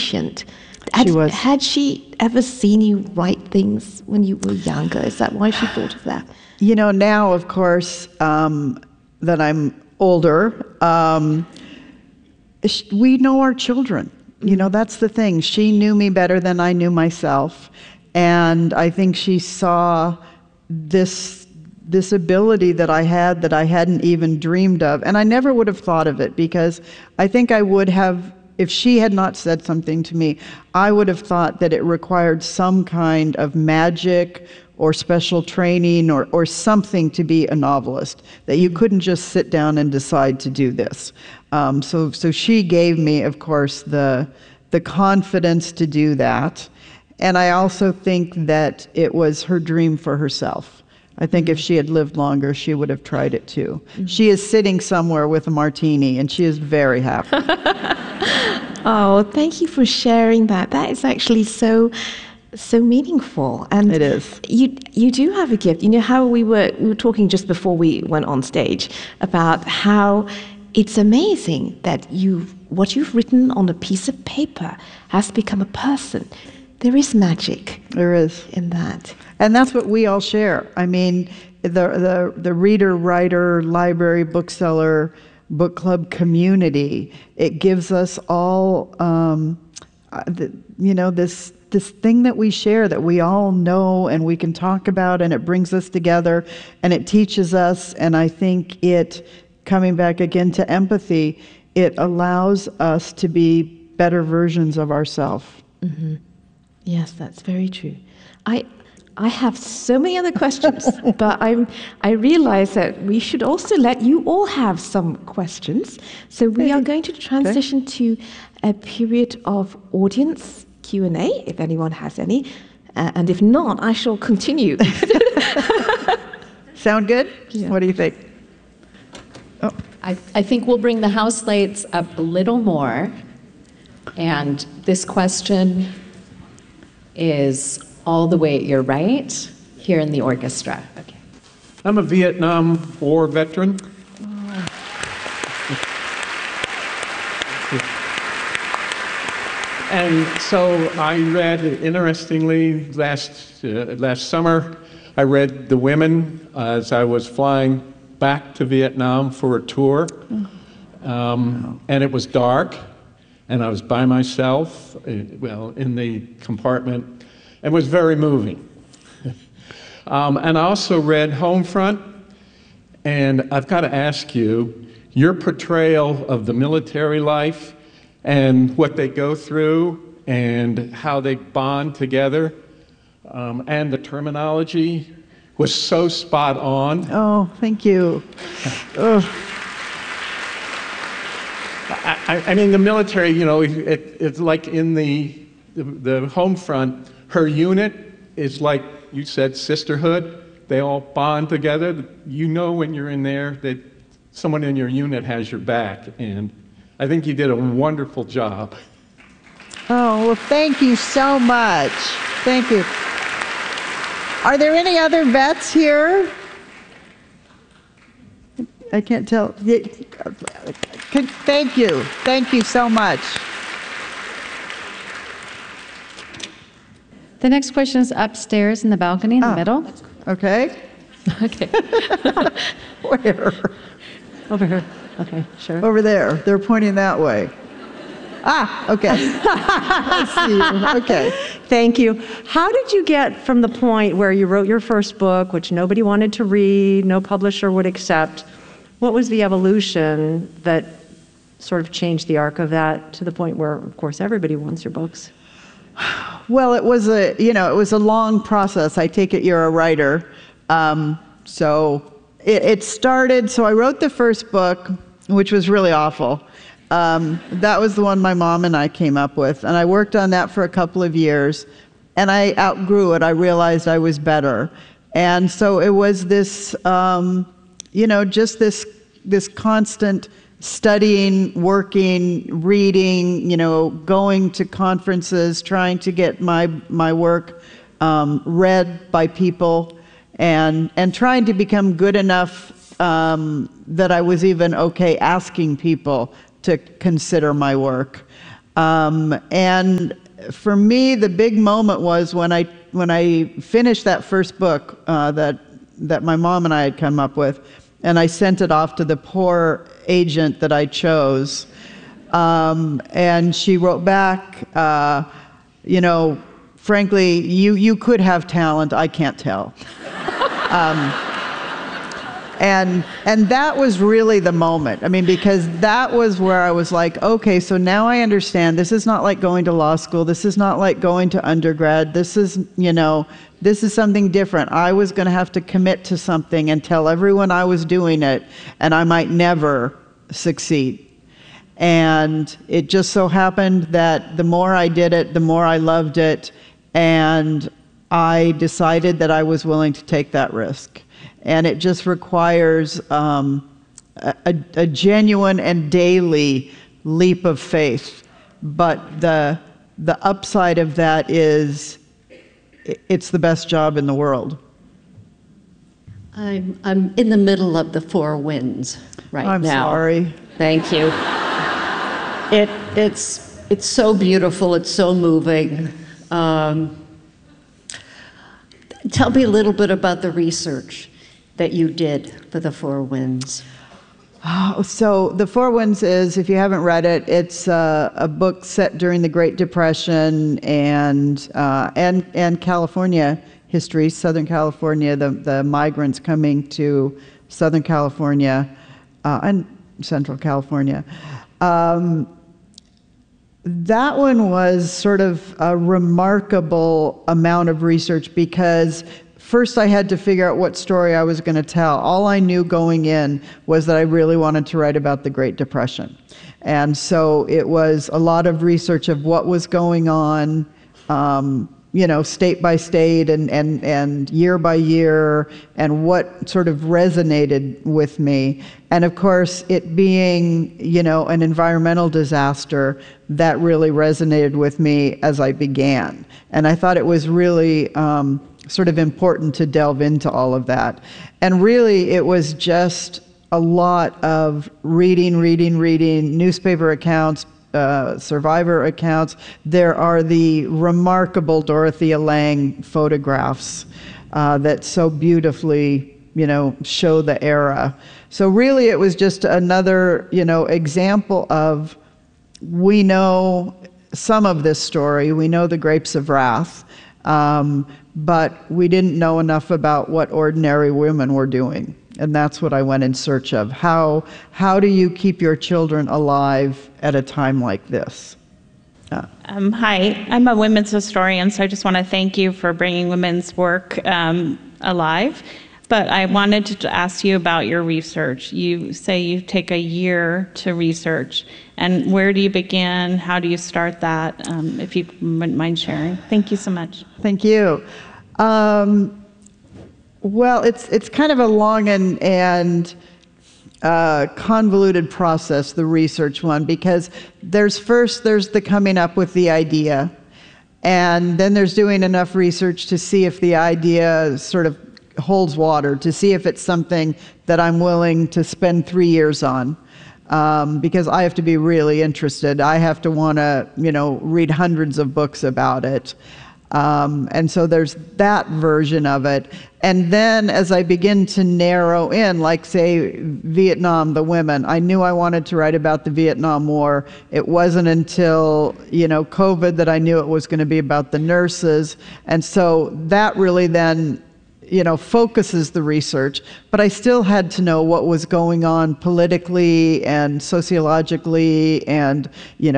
omniscient. She was. Had she ever seen you write things when you were younger? Is that why she thought of that? You know, now, of course, that I'm older, we know our children. You know, that's the thing. She knew me better than I knew myself. And I think she saw this ability that I had that I hadn't even dreamed of. And I never would have thought of it, because I think I would have, if she had not said something to me, I would have thought that it required some kind of magic or special training or something to be a novelist, that you couldn't just sit down and decide to do this. So she gave me, of course, the confidence to do that. And I also think that it was her dream for herself. I think if she had lived longer, she would have tried it too. She is sitting somewhere with a martini, and she is very happy. Oh, thank you for sharing that. That is actually so meaningful. And it is. You do have a gift. You know how we were talking just before we went on stage about how it's amazing that what you've written on a piece of paper has become a person. There is magic. There is. In that. And that's what we all share. I mean, the reader, writer, library, bookseller, book club community, it gives us all, this thing that we share, that we all know and we can talk about, and it brings us together and it teaches us. And I think coming back again to empathy, it allows us to be better versions of ourselves. Mm-hmm. Yes, that's very true. I have so many other questions, but I realize that we should also let you all have some questions. So we are going to transition to a period of audience Q&A, if anyone has any. And if not, I shall continue. Sound good? Yeah. What do you think? Oh. I think we'll bring the house lights up a little more. And this question is all the way at your right, here in the orchestra. Okay. I'm a Vietnam War veteran. And so I read, interestingly, last summer, I read The Women as I was flying back to Vietnam for a tour. And it was dark, and I was by myself, in the compartment. It was very moving. And I also read Homefront, and I've got to ask you, your portrayal of the military life and what they go through and how they bond together, and the terminology was so spot on. Oh, thank you. I mean, the military, it's like in the home front, her unit is like you said, sisterhood. They all bond together. You know when you're in there that someone in your unit has your back, and I think you did a wonderful job. Oh, well, thank you so much. Thank you. Are there any other vets here? I can't tell. Thank you. Thank you so much. The next question is upstairs in the balcony in the middle. Okay. Okay. Where? Over here. Okay, sure. Over there. They're pointing that way. Ah, okay. I see you. Okay. Thank you. How did you get from the point where you wrote your first book, which nobody wanted to read, no publisher would accept? What was the evolution that sort of changed the arc of that to the point where, of course, everybody wants your books? Well, it was a long process. I take it you're a writer. So it started, so I wrote the first book, which was really awful. That was the one my mom and I came up with, and I worked on that for a couple of years, and I outgrew it. I realized I was better. And so it was this, just this constant studying, working, reading, going to conferences, trying to get my work read by people, and trying to become good enough that I was even okay asking people to consider my work. And for me, the big moment was when I finished that first book that my mom and I had come up with, and I sent it off to the poor agent that I chose. And she wrote back, frankly, you could have talent, I can't tell. And that was really the moment. I mean, because that was where I was like, okay, so now I understand. This is not like going to law school. This is not like going to undergrad. This is something different. I was going to have to commit to something and tell everyone I was doing it, and I might never succeed. And it just so happened that the more I did it, the more I loved it, and I decided that I was willing to take that risk. And it just requires a genuine and daily leap of faith. But the upside of that is it's the best job in the world. I'm in the middle of the Four Winds right now. I'm sorry. Thank you. It's so beautiful. It's so moving. Tell me a little bit about the research that you did for the Four Winds. So The Four Winds is, if you haven't read it, it's a book set during the Great Depression and California history, Southern California, the migrants coming to Southern California and Central California. That one was sort of a remarkable amount of research because first I had to figure out what story I was going to tell. All I knew going in was that I really wanted to write about the Great Depression. And so it was a lot of research of what was going on, state by state and year by year, and what sort of resonated with me. And of course, it being, an environmental disaster, that really resonated with me as I began. And I thought it was really sort of important to delve into all of that. And really, it was just a lot of reading, newspaper accounts, survivor accounts. There are the remarkable Dorothea Lange photographs that so beautifully, show the era. So really, it was just another, example of, we know some of this story. We know the Grapes of Wrath. But we didn't know enough about what ordinary women were doing. And that's what I went in search of. How do you keep your children alive at a time like this? Hi, I'm a women's historian, so I just want to thank you for bringing women's work alive. But I wanted to ask you about your research. You say you take a year to research. And where do you begin? How do you start that? If you wouldn't mind sharing. Thank you so much. Thank you. Well, it's kind of a long and convoluted process, the research one, because there's the coming up with the idea, and then there's doing enough research to see if the idea sort of holds water, to see if it's something that I'm willing to spend 3 years on. Because I have to be really interested. I have to want to, read hundreds of books about it. And so there's that version of it. And then as I begin to narrow in, like say Vietnam, the women, I knew I wanted to write about the Vietnam War. It wasn't until, COVID that I knew it was going to be about the nurses. And so that really then focuses the research, but I still had to know what was going on politically and sociologically and,